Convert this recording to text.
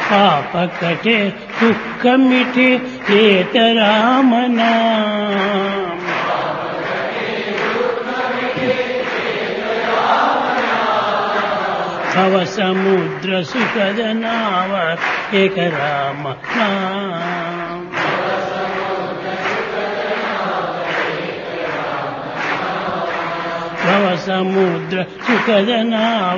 పాపకటే దుఃఖమిటే ఏత రామనామ భవ సముద్ర సుఖద నావ ఏక రామ నామ భవ సముద్ర సుఖద నావ